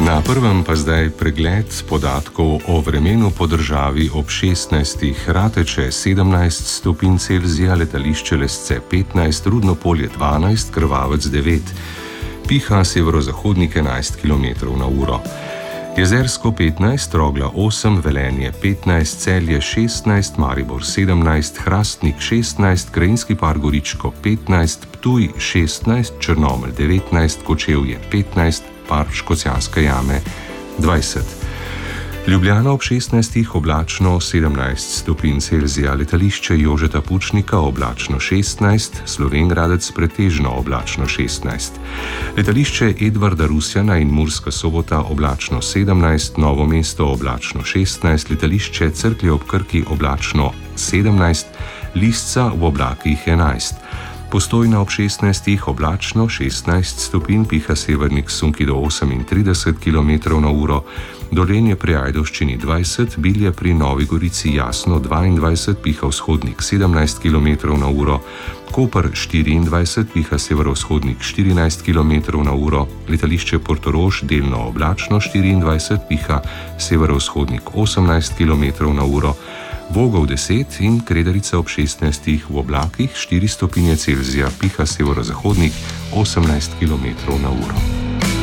Na prvem pa zdaj pregled podatkov o vremenu po državi ob 16. Rateče 17 stopinj Celzija, letališče Lesce 15, Rudno Polje 12, Krvavec 9, piha severozahodnik 11 km/h. Jezersko 15, Trogla 8, Velenje 15, Celje 16, Maribor 17, Hrastnik 16, Krajinski par Goričko 15, Ptuj 16, Črnomelj 19, Kočevje 15, par Škocjanske jame 20. Ljubljana ob 16, oblačno 17 stopinj Celzija, letališče Jožeta Pučnika oblačno 16, Slovenj Gradec pretežno oblačno 16. Letališče Edvarda Rusjana in Murska Sobota oblačno 17, Novo mesto oblačno 16, letališče Cerklje ob Krki oblačno 17, Lisca v oblakih 11. Postojna ob 16, oblačno 16 stopinj, piha severnik sunki do 38 km/h, Dolenje pri Ajdovščini 20, Bilje pri Novi Gorici jasno 22, piha vzhodnik 17 km/h, Koper 24, piha severovzhodnik 14 km/h, letališče Portorož delno oblačno 24, piha severovzhodnik 18 km/h, Vogov 10 in Kredarica ob 16 v oblakih 4 stopinje Celzija, piha severozahodnik 18 km/h.